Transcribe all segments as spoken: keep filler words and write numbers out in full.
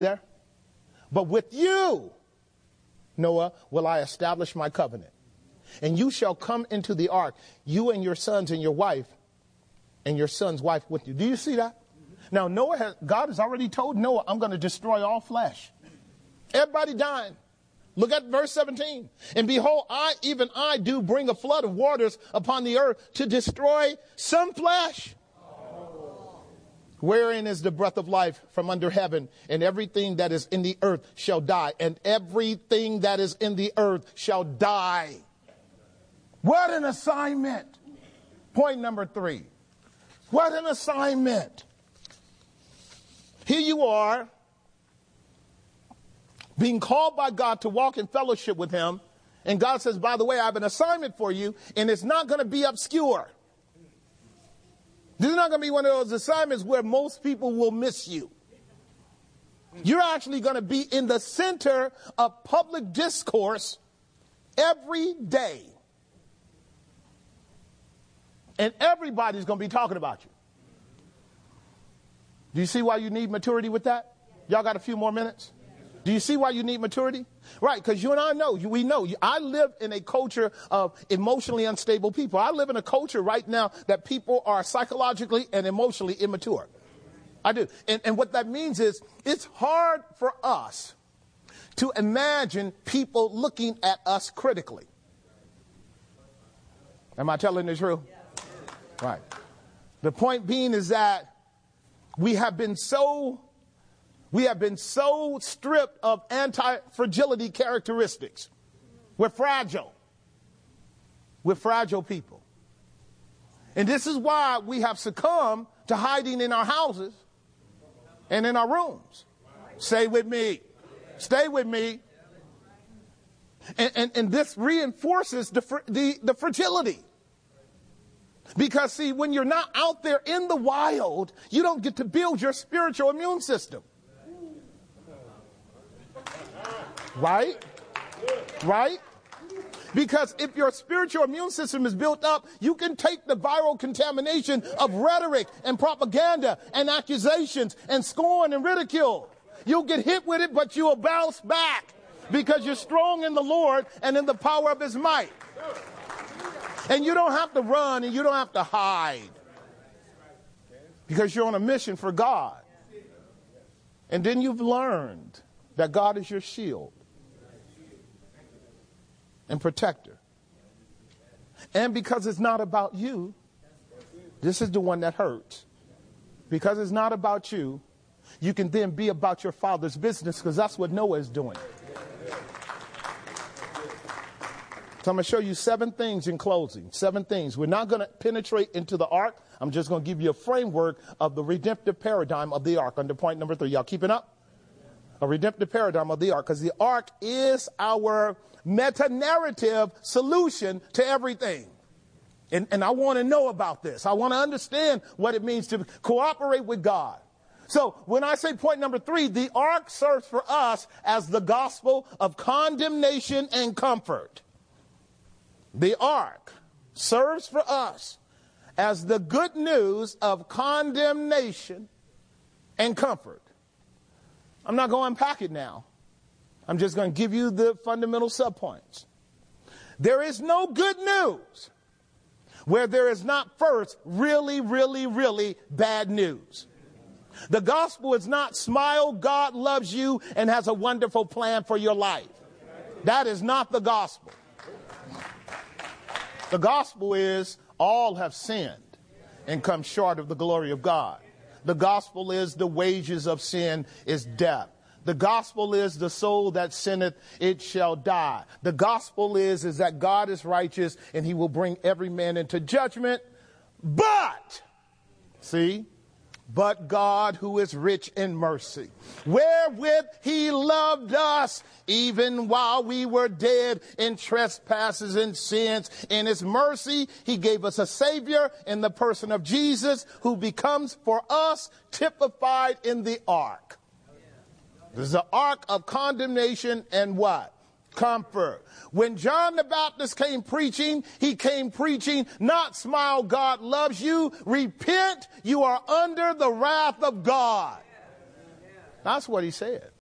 there. But with you, Noah, will I establish my covenant. And you shall come into the ark, you and your sons and your wife, and your son's wife with you. Do you see that? Now, Noah has, God has already told Noah, I'm going to destroy all flesh. Everybody dying. Look at verse seventeen. And behold, I, even I, do bring a flood of waters upon the earth to destroy some flesh. Wherein is the breath of life from under heaven, and everything that is in the earth shall die. And everything that is in the earth shall die. What an assignment. Point number three. What an assignment. Here you are, being called by God to walk in fellowship with him. And God says, by the way, I have an assignment for you, and it's not going to be obscure. This is not going to be one of those assignments where most people will miss you. You're actually going to be in the center of public discourse every day. And everybody's going to be talking about you. Do you see why you need maturity with that? Y'all got a few more minutes? Do you see why you need maturity? Right, because you and I know, we know. I live in a culture of emotionally unstable people. I live in a culture right now that people are psychologically and emotionally immature. I do. And, and what that means is it's hard for us to imagine people looking at us critically. Am I telling the truth? Right. The point being is that we have been so, we have been so stripped of anti-fragility characteristics. We're fragile. We're fragile people. And this is why we have succumbed to hiding in our houses and in our rooms. Stay with me. Stay with me. And, and, and this reinforces the, the, the fragility. Because, see, when you're not out there in the wild, you don't get to build your spiritual immune system. Right? Right? Because if your spiritual immune system is built up, you can take the viral contamination of rhetoric and propaganda and accusations and scorn and ridicule. You'll get hit with it, but you'll bounce back because you're strong in the Lord and in the power of his might. And you don't have to run and you don't have to hide because you're on a mission for God. And then you've learned that God is your shield and protector. And because it's not about you, this is the one that hurts. Because it's not about you, you can then be about your Father's business, because that's what Noah is doing. So I'm going to show you seven things in closing. Seven things. We're not going to penetrate into the ark. I'm just going to give you a framework of the redemptive paradigm of the ark under point number three. Y'all keeping up? A redemptive paradigm of the ark, because the ark is our meta-narrative solution to everything. And, and I want to know about this. I want to understand what it means to cooperate with God. So when I say point number three, the ark serves for us as the gospel of condemnation and comfort. The ark serves for us as the good news of condemnation and comfort. I'm not going to unpack it now. I'm just going to give you the fundamental subpoints. There is no good news where there is not first really, really, really bad news. The gospel is not smile, God loves you and has a wonderful plan for your life. That is not the gospel. The gospel is all have sinned and come short of the glory of God. The gospel is the wages of sin is death. The gospel is the soul that sinneth, it shall die. The gospel is, is that God is righteous and he will bring every man into judgment. But, see, but God who is rich in mercy, wherewith he loved us, even while we were dead in trespasses and sins. In his mercy, he gave us a Savior in the person of Jesus, who becomes for us typified in the ark. This is the ark of condemnation and what? Comfort. When John the Baptist came preaching, he came preaching, not smile, God loves you. Repent, you are under the wrath of God. That's what he said.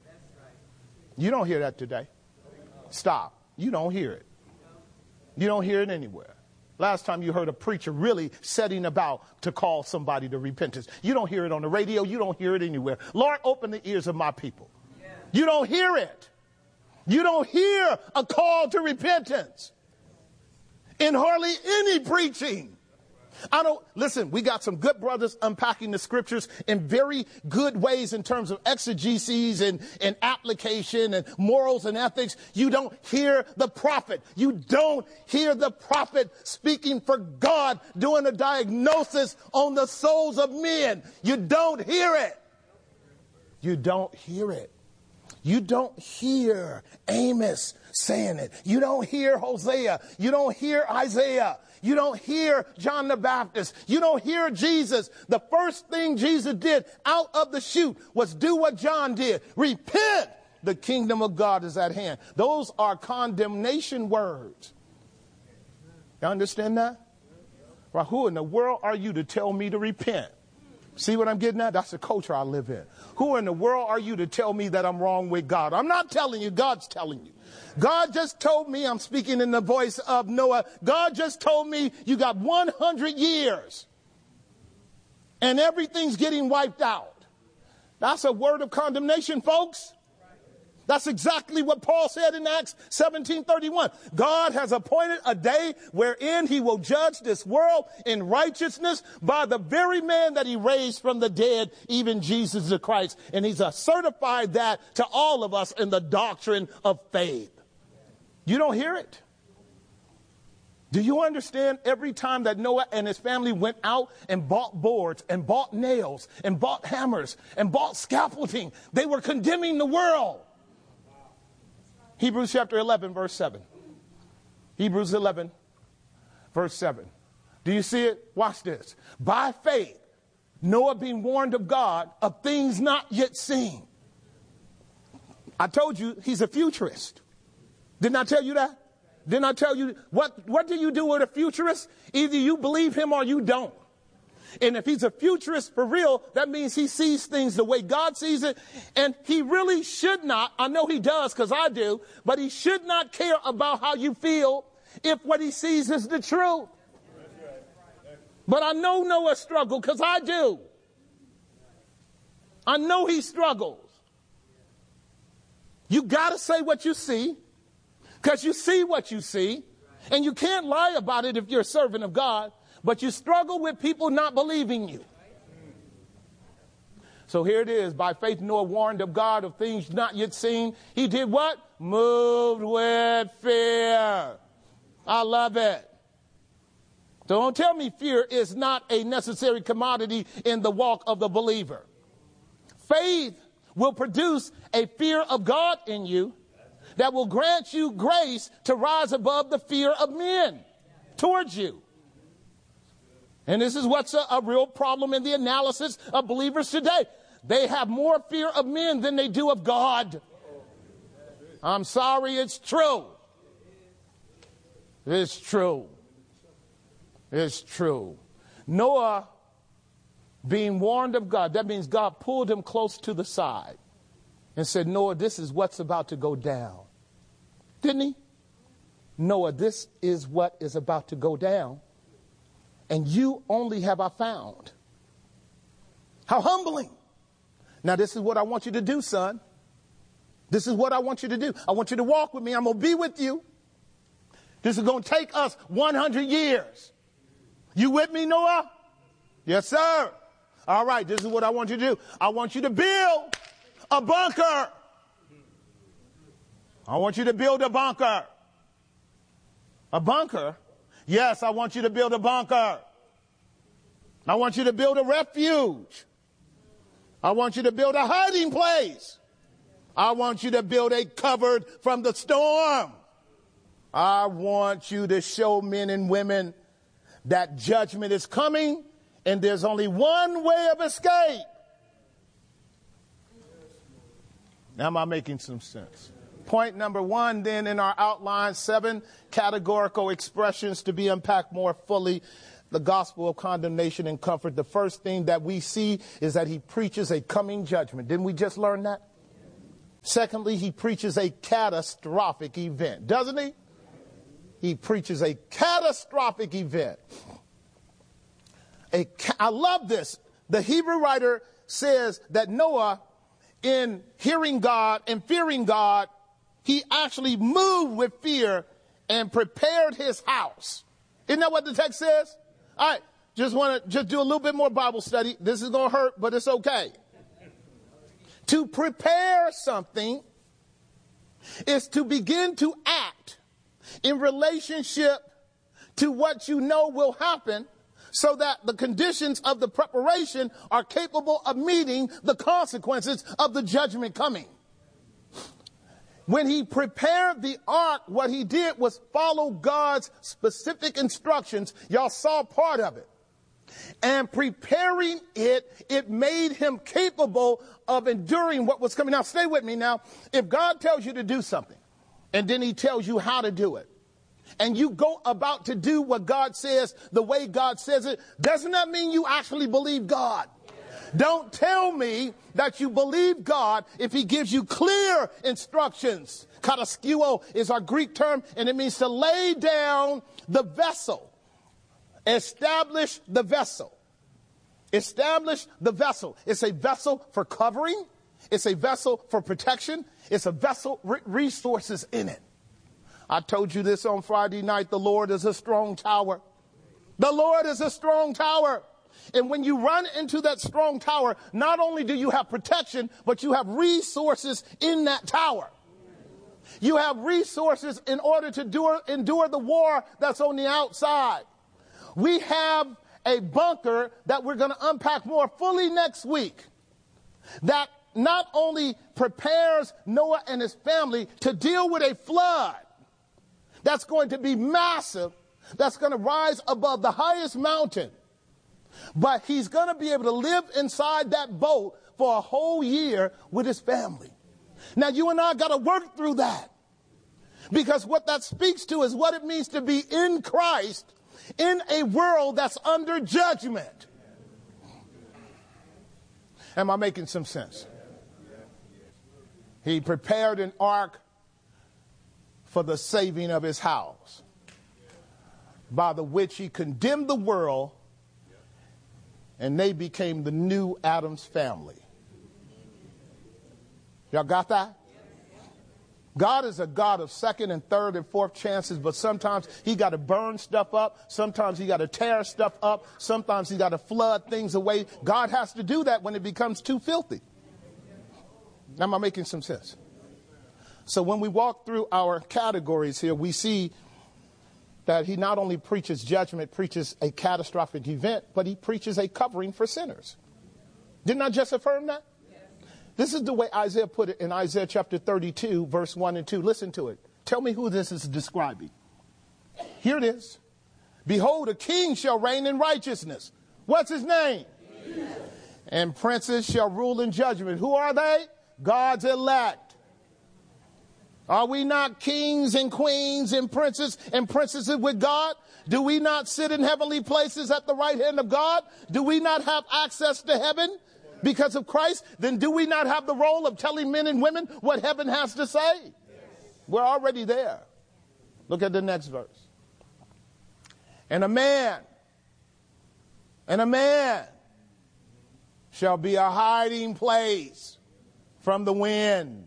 You don't hear that today. Stop. You don't hear it. You don't hear it anywhere. Last time you heard a preacher really setting about to call somebody to repentance. You don't hear it on the radio. You don't hear it anywhere. Lord, open the ears of my people. You don't hear it. You don't hear a call to repentance in hardly any preaching. I don't, listen, we got some good brothers unpacking the scriptures in very good ways in terms of exegeses and, and application and morals and ethics. You don't hear the prophet. You don't hear the prophet speaking for God, doing a diagnosis on the souls of men. You don't hear it. You don't hear it. You don't hear Amos saying it. You don't hear Hosea. You don't hear Isaiah. You don't hear John the Baptist. You don't hear Jesus. The first thing Jesus did out of the chute was do what John did. Repent. The kingdom of God is at hand. Those are condemnation words. You understand that? Well, who in the world are you to tell me to repent? See what I'm getting at? That's the culture I live in. Who in the world are you to tell me that I'm wrong with God? I'm not telling you. God's telling you. God just told me, I'm speaking in the voice of Noah. God just told me you got one hundred years and everything's getting wiped out. That's a word of condemnation, folks. That's exactly what Paul said in Acts seventeen thirty-one. God has appointed a day wherein he will judge this world in righteousness by the very man that he raised from the dead, even Jesus the Christ. And he's certified that to all of us in the doctrine of faith. You don't hear it. Do you understand every time that Noah and his family went out and bought boards and bought nails and bought hammers and bought scaffolding, they were condemning the world. Hebrews chapter eleven, verse seven. Hebrews eleven, verse seven. Do you see it? Watch this. By faith, Noah being warned of God of things not yet seen. I told you he's a futurist. Didn't I tell you that? Didn't I tell you? What, what do you do with a futurist? Either you believe him or you don't. And if he's a futurist for real, that means he sees things the way God sees it. And he really should not, I know he does because I do, but he should not care about how you feel if what he sees is the truth. But I know Noah struggled because I do. I know he struggles. You got to say what you see because you see what you see. And you can't lie about it if you're a servant of God. But you struggle with people not believing you. So here it is. By faith, Noah warned of God of things not yet seen. He did what? Moved with fear. I love it. So don't tell me fear is not a necessary commodity in the walk of the believer. Faith will produce a fear of God in you that will grant you grace to rise above the fear of men towards you. And this is what's a, a real problem in the analysis of believers today. They have more fear of men than they do of God. I'm sorry, it's true. It's true. It's true. Noah being warned of God, that means God pulled him close to the side and said, Noah, this is what's about to go down. Didn't he? Noah, this is what is about to go down. And you only have I found. How humbling. Now, this is what I want you to do, son. This is what I want you to do. I want you to walk with me. I'm going to be with you. This is going to take us one hundred years. You with me, Noah? Yes, sir. All right, this is what I want you to do. I want you to build a bunker. I want you to build a bunker. A bunker? Yes, I want you to build a bunker. I want you to build a refuge. I want you to build a hiding place. I want you to build a cupboard from the storm. I want you to show men and women that judgment is coming and there's only one way of escape. Now, am I making some sense? Point number one, then, in our outline, seven categorical expressions to be unpacked more fully. The gospel of condemnation and comfort. The first thing that we see is that he preaches a coming judgment. Didn't we just learn that? Secondly, he preaches a catastrophic event, doesn't he? He preaches a catastrophic event. A, I love this. The Hebrew writer says that Noah, in hearing God and fearing God, he actually moved with fear and prepared his house. Isn't that what the text says? All right, just want to just do a little bit more Bible study. This is going to hurt, but it's okay. To prepare something is to begin to act in relationship to what you know will happen, so that the conditions of the preparation are capable of meeting the consequences of the judgment coming. When he prepared the ark, what he did was follow God's specific instructions. Y'all saw part of it. And preparing it, it made him capable of enduring what was coming. Now, stay with me now. If God tells you to do something, and then he tells you how to do it, and you go about to do what God says the way God says it, doesn't that mean you actually believe God? Don't tell me that you believe God if he gives you clear instructions. Kataskeuo is our Greek term, and it means to lay down the vessel. Establish the vessel. Establish the vessel. It's a vessel for covering. It's a vessel for protection. It's a vessel with resources in it. I told you this on Friday night. The Lord is a strong tower. The Lord is a strong tower. And when you run into that strong tower, not only do you have protection, but you have resources in that tower. You have resources in order to endure, endure the war that's on the outside. We have a bunker that we're going to unpack more fully next week that not only prepares Noah and his family to deal with a flood that's going to be massive, that's going to rise above the highest mountain, but he's going to be able to live inside that boat for a whole year with his family. Now, you and I got to work through that, because what that speaks to is what it means to be in Christ in a world that's under judgment. Am I making some sense? He prepared an ark for the saving of his house, by the which he condemned the world, and they became the new Adam's family. Y'all got that? God is a God of second and third and fourth chances, but sometimes he got to burn stuff up. Sometimes he got to tear stuff up. Sometimes he got to flood things away. God has to do that when it becomes too filthy. Am I making some sense? So when we walk through our categories here, we see that he not only preaches judgment, preaches a catastrophic event, but he preaches a covering for sinners. Didn't I just affirm that? Yes. This is the way Isaiah put it in Isaiah chapter thirty-two, verse one and two. Listen to it. Tell me who this is describing. Here it is. Behold, a king shall reign in righteousness. What's his name? Jesus. And princes shall rule in judgment. Who are they? God's elect. Are we not kings and queens and princes and princesses with God? Do we not sit in heavenly places at the right hand of God? Do we not have access to heaven because of Christ? Then do we not have the role of telling men and women what heaven has to say? Yes. We're already there. Look at the next verse. And a man, and a man shall be a hiding place from the wind,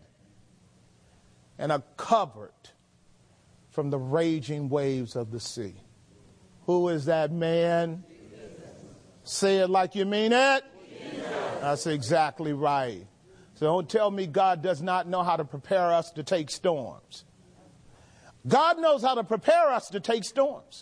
and a covert from the raging waves of the sea. Who is that man? Jesus. Say it like you mean it. Jesus. That's exactly right. So don't tell me God does not know how to prepare us to take storms. God knows how to prepare us to take storms.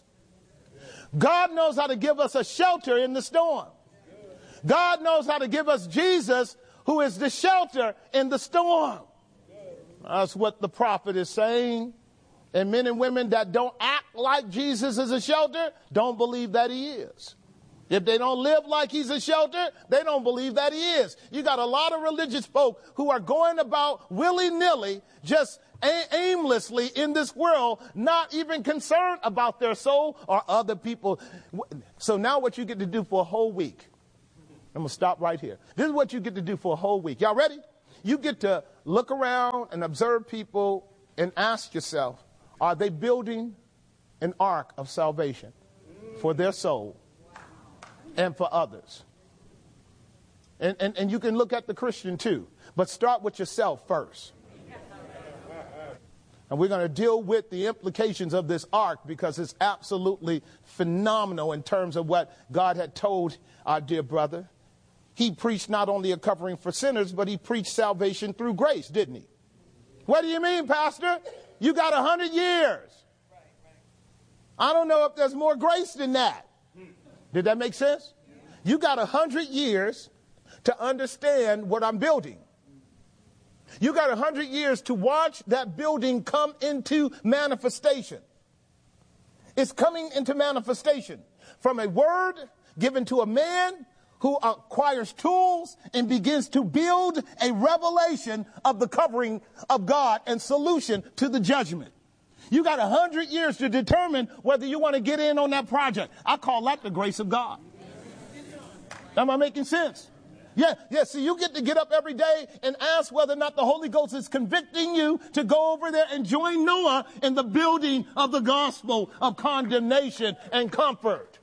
God knows how to give us a shelter in the storm. God knows how to give us Jesus, who is the shelter in the storm. That's what the prophet is saying. And men and women that don't act like Jesus is a shelter don't believe that he is. If they don't live like he's a shelter, they don't believe that he is. You got a lot of religious folk who are going about willy-nilly, just aimlessly in this world, not even concerned about their soul or other people. So now what you get to do for a whole week. I'm going to stop right here. This is what you get to do for a whole week. Y'all ready? You get to look around and observe people and ask yourself, are they building an ark of salvation for their soul and for others? And, and, and you can look at the Christian too, but start with yourself first. And we're going to deal with the implications of this ark because it's absolutely phenomenal in terms of what God had told our dear brother. He preached not only a covering for sinners, but he preached salvation through grace, didn't he? What do you mean, Pastor? You got a hundred years. I don't know if there's more grace than that. Did that make sense? You got a hundred years to understand what I'm building. You got a hundred years to watch that building come into manifestation. It's coming into manifestation from a word given to a man who acquires tools and begins to build a revelation of the covering of God and solution to the judgment. You got a hundred years to determine whether you want to get in on that project. I call that the grace of God. Am I making sense? Yeah, yeah. See, you get to get up every day and ask whether or not the Holy Ghost is convicting you to go over there and join Noah in the building of the gospel of condemnation and comfort.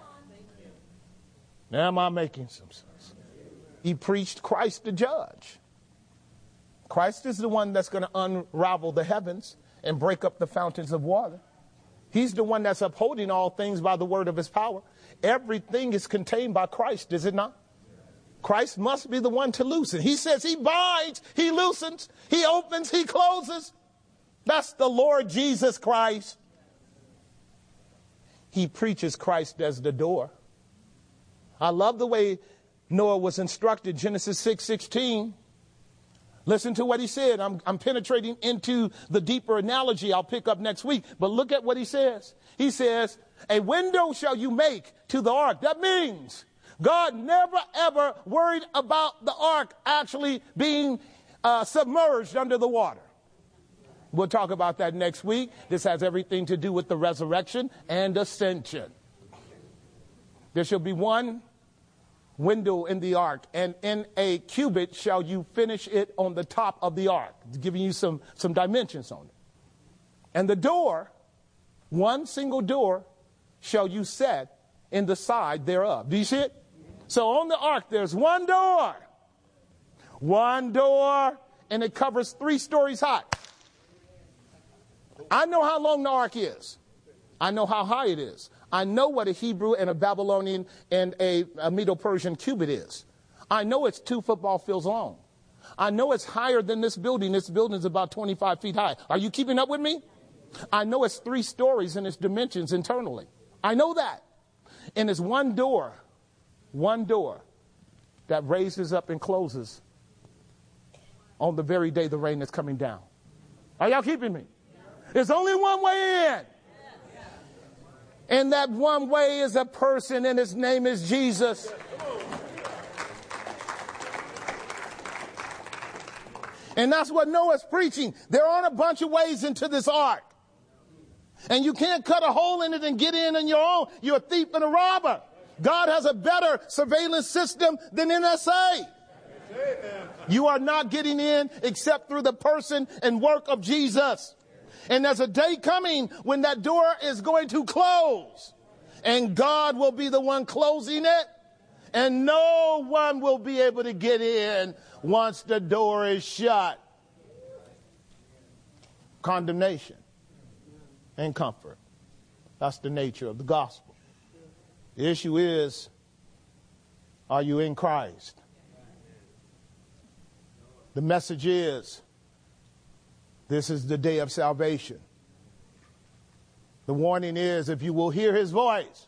Now, am I making some sense? He preached Christ the judge. Christ is the one that's going to unravel the heavens and break up the fountains of water. He's the one that's upholding all things by the word of his power. Everything is contained by Christ, is it not? Christ must be the one to loosen. He says he binds, he loosens, he opens, he closes. That's the Lord Jesus Christ. He preaches Christ as the door. I love the way Noah was instructed, Genesis six sixteen. Listen to what he said. I'm, I'm penetrating into the deeper analogy I'll pick up next week. But look at what he says. He says, a window shall you make to the ark. That means God never, ever worried about the ark actually being uh, submerged under the water. We'll talk about that next week. This has everything to do with the resurrection and ascension. There shall be one window in the ark, and in a cubit shall you finish it on the top of the ark, giving you some, some dimensions on it. And the door, one single door, shall you set in the side thereof. Do you see it? So on the ark, there's one door. One door, and it covers three stories high. I know how long the ark is. I know how high it is. I know what a Hebrew and a Babylonian and a, a Medo-Persian cubit is. I know it's two football fields long. I know it's higher than this building. This building is about twenty-five feet high. Are you keeping up with me? I know it's three stories in its dimensions internally. I know that. And it's one door, one door that raises up and closes on the very day the rain is coming down. Are y'all keeping me? There's only one way in. And that one way is a person, and his name is Jesus. And that's what Noah's preaching. There aren't a bunch of ways into this ark. And you can't cut a hole in it and get in on your own. You're a thief and a robber. God has a better surveillance system than N S A. You are not getting in except through the person and work of Jesus. And there's a day coming when that door is going to close. And God will be the one closing it. And no one will be able to get in once the door is shut. Condemnation and comfort. That's the nature of the gospel. The issue is, are you in Christ? The message is, this is the day of salvation. The warning is, if you will hear his voice,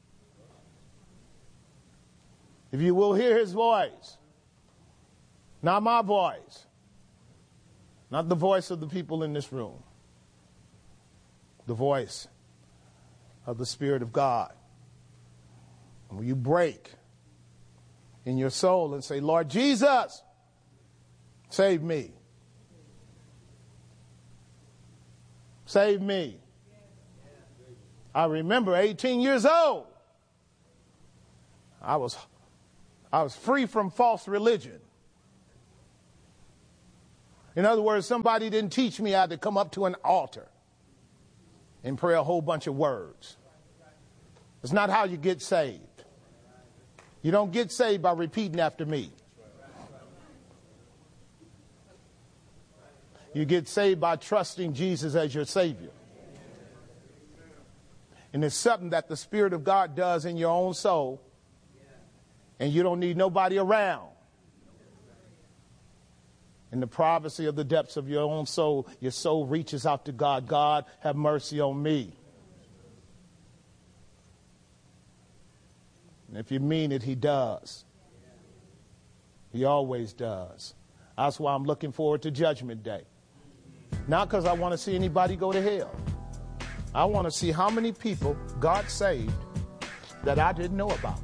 if you will hear his voice, not my voice, not the voice of the people in this room, the voice of the Spirit of God. And when you break in your soul and say, Lord Jesus, save me. Save me. I remember eighteen years old. I was, I was free from false religion. In other words, somebody didn't teach me how to come up to an altar and pray a whole bunch of words. It's not how you get saved. You don't get saved by repeating after me. You get saved by trusting Jesus as your Savior. And it's something that the Spirit of God does in your own soul. And you don't need nobody around. In the privacy of the depths of your own soul, your soul reaches out to God. God, have mercy on me. And if you mean it, he does. He always does. That's why I'm looking forward to Judgment Day. Not because I want to see anybody go to hell. I want to see how many people God saved that I didn't know about.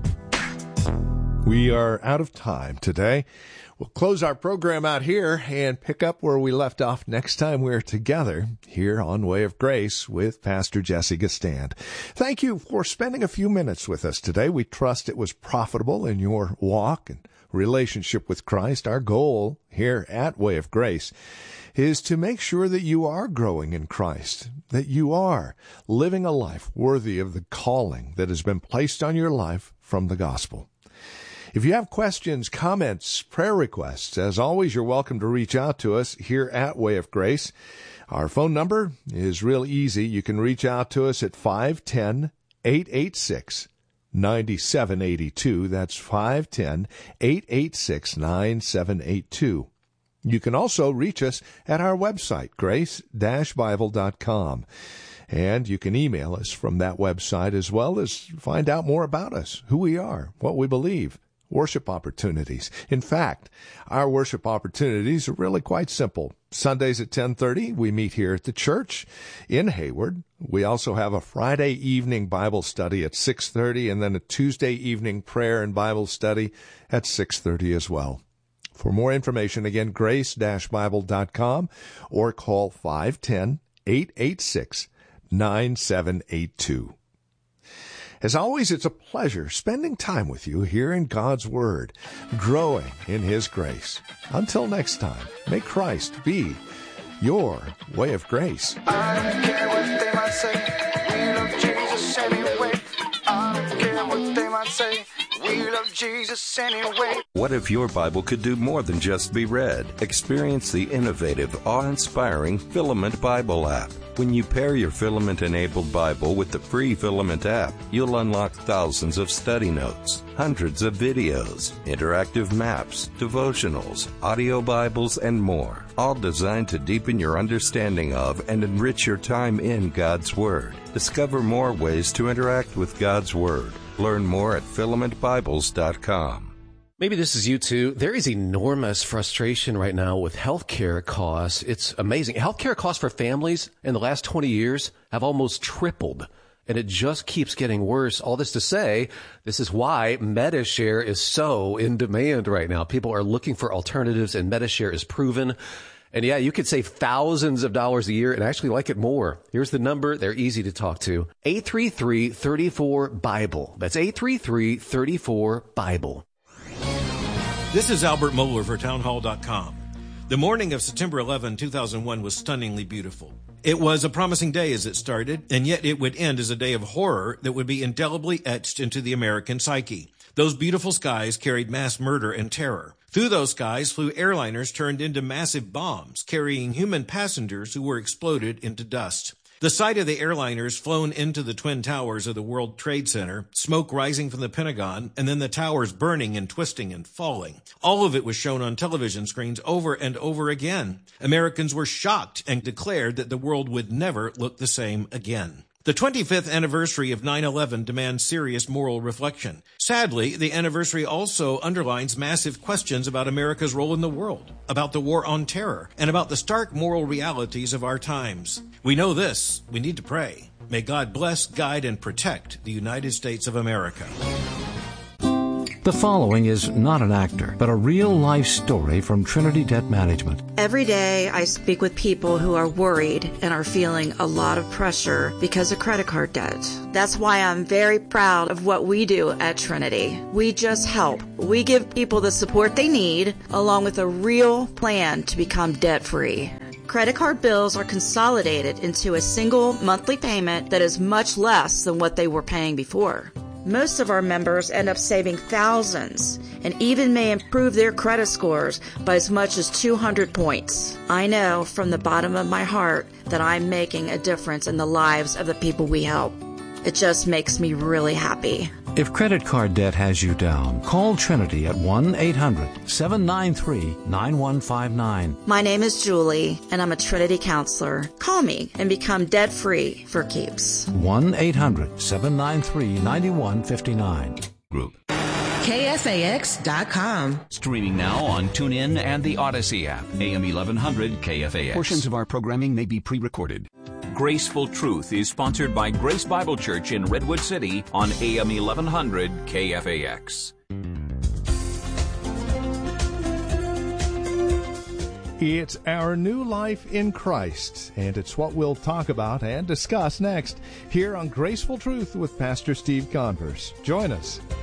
We are out of time today. We'll close our program out here and pick up where we left off next time we're together here on Way of Grace with Pastor Jesse Gistand. Thank you for spending a few minutes with us today. We trust it was profitable in your walk and relationship with Christ. Our goal here at Way of Grace is to make sure that you are growing in Christ, that you are living a life worthy of the calling that has been placed on your life from the gospel. If you have questions, comments, prayer requests, as always, you're welcome to reach out to us here at Way of Grace. Our phone number is real easy. You can reach out to us at five one zero, eight eight six, nine seven eight two. That's five one zero, eight eight six, nine seven eight two. You can also reach us at our website, grace dash bible dot com. And you can email us from that website as well as find out more about us, who we are, what we believe, worship opportunities. In fact, our worship opportunities are really quite simple. Sundays at ten thirty, we meet here at the church in Hayward. We also have a Friday evening Bible study at six thirty and then a Tuesday evening prayer and Bible study at six thirty as well. For more information, again, grace dash bible dot com or call five one zero, eight eight six, nine seven eight two. As always, it's a pleasure spending time with you here in God's Word, growing in His grace. Until next time, may Christ be your way of grace. I don't care what they might say, we love Jesus anyway. I don't care what they might say, we love Jesus anyway. What if your Bible could do more than just be read? Experience the innovative, awe-inspiring Filament Bible app. When you pair your Filament-enabled Bible with the free Filament app, you'll unlock thousands of study notes, hundreds of videos, interactive maps, devotionals, audio Bibles, and more, all designed to deepen your understanding of and enrich your time in God's Word. Discover more ways to interact with God's Word. Learn more at filament bibles dot com. Maybe this is you too. There is enormous frustration right now with healthcare costs. It's amazing. Healthcare costs for families in the last twenty years have almost tripled, and it just keeps getting worse. All this to say, this is why Medi-Share is so in demand right now. People are looking for alternatives, and Medi-Share is proven. And yeah, you could save thousands of dollars a year and actually like it more. Here's the number. They're easy to talk to. eight three three, three four, Bible. That's eight three three, three four, Bible. This is Albert Mohler for town hall dot com. The morning of September eleventh, two thousand one was stunningly beautiful. It was a promising day as it started, and yet it would end as a day of horror that would be indelibly etched into the American psyche. Those beautiful skies carried mass murder and terror. Through those skies flew airliners turned into massive bombs, carrying human passengers who were exploded into dust. The sight of the airliners flown into the Twin Towers of the World Trade Center, smoke rising from the Pentagon, and then the towers burning and twisting and falling. All of it was shown on television screens over and over again. Americans were shocked and declared that the world would never look the same again. The twenty-fifth anniversary of nine eleven demands serious moral reflection. Sadly, the anniversary also underlines massive questions about America's role in the world, about the war on terror, and about the stark moral realities of our times. We know this. We need to pray. May God bless, guide, and protect the United States of America. The following is not an actor, but a real-life story from Trinity Debt Management. Every day I speak with people who are worried and are feeling a lot of pressure because of credit card debt. That's why I'm very proud of what we do at Trinity. We just help. We give people the support they need, along with a real plan to become debt-free. Credit card bills are consolidated into a single monthly payment that is much less than what they were paying before. Most of our members end up saving thousands and even may improve their credit scores by as much as two hundred points. I know from the bottom of my heart that I'm making a difference in the lives of the people we help. It just makes me really happy. If credit card debt has you down, call Trinity at one eight hundred seven nine three nine one five nine. My name is Julie, and I'm a Trinity counselor. Call me and become debt-free for keeps. one eight hundred seven nine three nine one five nine. Group. K F A X dot com. Streaming now on TuneIn and the Odyssey app. A M eleven hundred K F A X. Portions of our programming may be pre-recorded. Graceful Truth is sponsored by Grace Bible Church in Redwood City on A M eleven hundred K F A X. It's our new life in Christ, and it's what we'll talk about and discuss next here on Graceful Truth with Pastor Steve Converse. Join us.